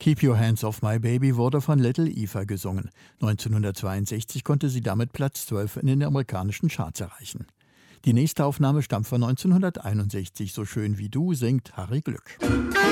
Keep Your Hands Off My Baby wurde von Little Eva gesungen. 1962 konnte sie damit Platz 12 in den amerikanischen Charts erreichen. Die nächste Aufnahme stammt von 1961. So schön wie du singt Harry Glück.